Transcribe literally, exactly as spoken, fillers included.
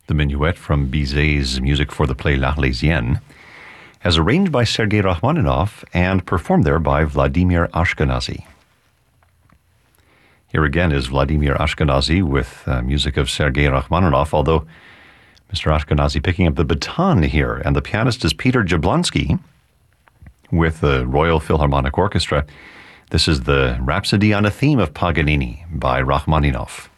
the minuet from Bizet's music for the play L'Arlésienne, as arranged by Sergei Rachmaninoff and performed there by Vladimir Ashkenazy. Here again is Vladimir Ashkenazy with uh, music of Sergei Rachmaninoff, although Mister Ashkenazy picking up the baton here, and the pianist is Peter Jablonski with the Royal Philharmonic Orchestra. This is the Rhapsody on a Theme of Paganini by Rachmaninoff.